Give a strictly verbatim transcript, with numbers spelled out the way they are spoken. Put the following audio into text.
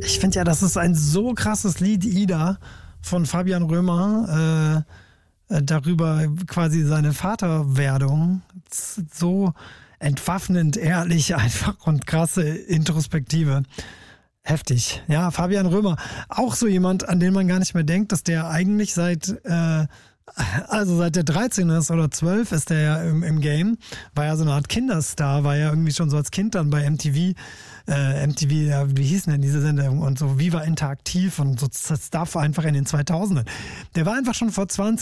Ich finde ja, das ist ein so krasses Lied, Ida, von Fabian Römer, äh, darüber quasi seine Vaterwerdung. So entwaffnend, ehrlich, einfach und krasse Introspektive. Heftig. Ja, Fabian Römer, auch so jemand, an den man gar nicht mehr denkt, dass der eigentlich seit, äh, also seit der dreizehn ist oder zwölf ist der ja im, im Game, war ja so eine Art Kinderstar, war ja irgendwie schon so als Kind dann bei M T V, äh, M T V, ja, wie hießen denn diese Sendung und so Viva Interaktiv und so Stuff einfach in den zweitausendern. Der war einfach schon vor zwanzig